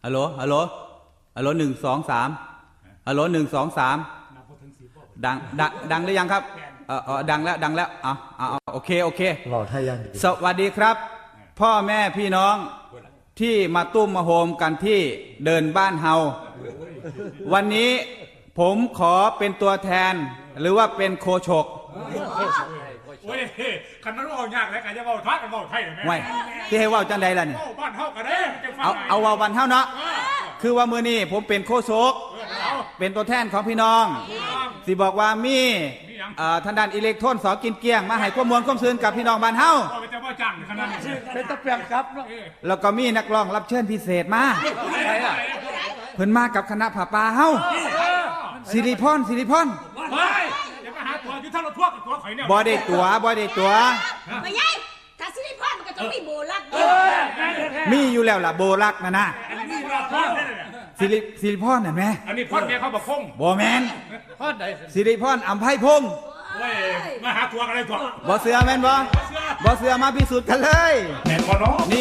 ฮัลโหลฮัลโหลฮัลโหล1 2 3ฮัลโหล1 2 3ดังหรือยังครับดังแล้วโอเคสวัสดีครับพ่อแม่พี่น้องที่มาตุ้มมาโฮมกันที่เดินบ้านเฮาวันนี้ผมขอเป็นตัวแทนหรือว่าเป็นโคชกโอ้ยคันนั้นว่ายากแล้วกันจะว่าทักกันว่าไทยเลยแม่ที่ให้ว่าจังใดล่ะนี่บ้านเฮากันเด้เอาว่าวันเฮาเนาะคือว่ามื้อนี้ผมเป็นโคชกเป็นตัวแทนของพี่น้องสิบอกว่ามีทางด้านอิเล็กโทรนสอกินเกี้ยงมาให้ข้อมูลข้อมซื่นกับพี่น้องบ้านเฮาเป็นตะเปียงครับแล้วก็มีนักร้องรับเชิญพิเศษมาเพิ่นมากับคณะผ้าป่าเฮาสิริพรอย่ามาหาตัวอยู่ทั้งรถทั่วกับตัวข่อยเนี่ยบ่ได้ตัวไม่ใช่ถ้าสิริพรมันก็ต้องมีโบลักมีอยู่แล้วล่ะโบลักนะสิริพรน่ะแม่อันนี้พ่อแม่เขาบอกพงบ่แม่นพ่อใดสิริพรอำไพพงษ์มาหาตัวกันเลยตัวบ่เสือแม่นบ่เสือมาพิสูจน์กันเลยแม่นบ่เนาะ